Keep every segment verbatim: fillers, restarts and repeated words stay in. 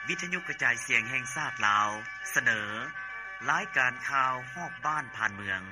วิทยุกระจายเสียงแห่งชาติลาวเสนอรายการข่าวฮอบบ้านผ่านเมือง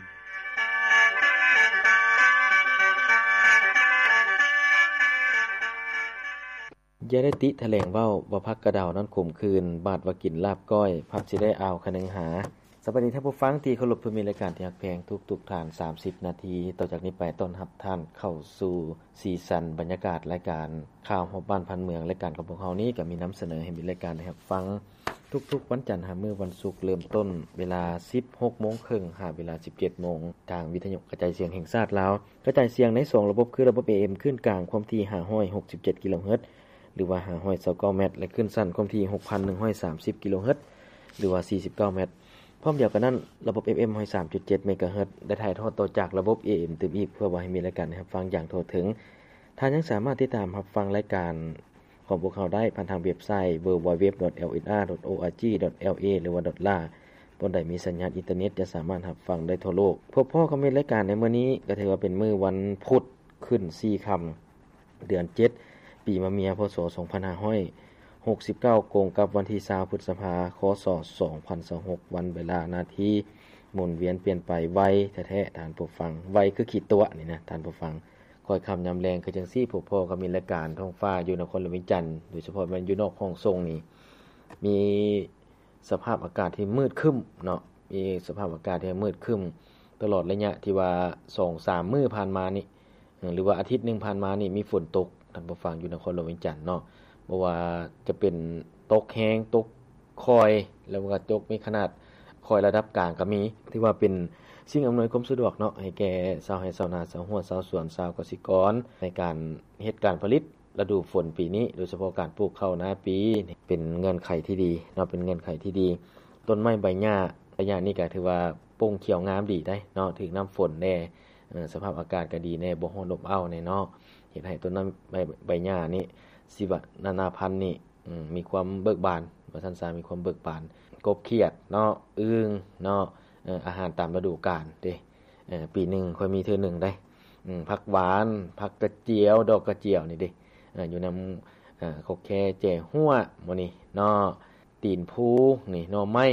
ยาได้ติแถลงเว้าว่าพักกระดาวนั้นข่มคืนบาดว่ากินลาบก้อยพักสิได้เอาคะแนนหาสวัสดีท่านผู้ฟังที่เคารพผู้มีรายการที่ฮักแพงทุกๆท่านสามสิบนาทีต่อจากนี้ไปต้อนรับท่านเข้าสู่ซีซั่นบรรยากาศรายการข่าวฮอบบ้านพันเมืองรายการของพวกเฮานี้ก็มีนําเสนอให้มีรายการให้รับฟังทุกๆวันจันทร์หามื้อวันศุกร์เริ่มต้นเวลา สิบหกโมงครึ่ง หาเวลา สิบเจ็ดโมงทางวิทยุกระจายเสียงแห่งชาติลาวกระจายเสียงในสองระบบคือระบบ เอ เอ็ม คลื่นกลางความถี่ห้าร้อยหกสิบเจ็ดกิโลเฮิรตซ์หรือว่าห้าร้อยยี่สิบเก้าเมตรและคลื่นสั้นความถี่ หกพันหนึ่งร้อยสามสิบกิโลเฮิรตซ์หรือว่าสี่สิบเก้าเมตรพร้อมเดียวกันนั้นระบบ เอฟ เอ็ม หนึ่งร้อยสามจุดเจ็ด เมกะเฮิรตซ์ได้ถ่ายทอดต่อจากระบบ เอ เอ็ม ตื่มอีกเพื่อว่าให้มีรายการรับฟังอย่างทั่วถึงท่านยังสามารถติดตามรับฟังรายการของพวกเขาได้ผ่านทางเว็บไซต์ ดับเบิลยู ดับเบิลยู ดับเบิลยู ดอท แอล เอ็น อาร์ ดอท โอ อาร์ จี ดอท แอล เอ หรือว่า .la บนใดมีสัญญาณอินเทอร์เน็ตจะสามารถรับฟังได้ทั่วโลกพบพ่อก็มีรายการในมื้อนี้ก็ถือว่าเป็นมื้อวันพุธขึ้นสี่ค่ำเดือนเจ็ดปีมะเมียพ.ศ. สองพันห้าร้อยหกสิบเก้าตรงกับวันที่ยี่สิบพฤษภาคม ค.ศ. สองพันยี่สิบหกวันเวลานาทีหมุนเวียนเปลี่ยนไปไวแท้ๆท่านผู้ฟังไวคือขีดตัวนี่นะท่านผู้ฟังค่อยค่ำยามแลงคือจังซี่พวกพ่อก็มีรายการท้องฟ้าอยู่นครหลวงวิจันทน์โดยเฉพาะมันอยู่นอกห้องทรงนี่มีสภาพอากาศที่มืดครึ้มเนาะมีสภาพอากาศที่มืดครึ้มตลอดระยะที่ว่า สองสาม มื้อผ่านมานี่หรือว่าอาทิตย์นึงผ่านมานี่มีฝนตกท่านผู้ฟังอยู่นครหลวงวิจันทน์เนาะบ่ว่าจะเป็นตกแฮงตกคอยแล้วก็ตกมีขนาดคอยระดับกลางก็มีที่ว่าเป็นสิ่งอำนวยความสะดวกเนาะให้แก่ชาวไร่ชาวนาชาวหัวชาวสวนชาวเกษตรกรในการเฮ็ดการผลิตฤดูฝนปีนี้โดยเฉพาะการปลูกข้าวนาปีเป็นเงื่อนไขที่ดีเนาะเป็นเงื่อนไขที่ดีต้นไม้ใบหญ้าระยะนี้ก็ถือว่าโป่งเขียวงามดีได้เนาะถึงน้ําฝนแน่เอ่อสภาพอากาศก็ดีแน่บ่ร้อนอบอ้าวแน่เนาะเฮ็ดให้ต้นน้ำใบใบหญ้านี่สิวะนานาพันธุ์นี่อืมมีความเบิกบานว่าซั่นซะมีความเบิกบานกบเขียดเนาะอึ่งเนาะเอ่ออาหารตามฤดูกาลเด้เอ่อปีนึงค่อยมีเทื่อนึงได้อืมผักหวานผักกระเจียวดอกกระเจียวนี่เด้เอ่ออยู่นำเอ่อขกแค่แจ่หัวหมื้อนี้เนาะตีนพูนี่หน่อไม้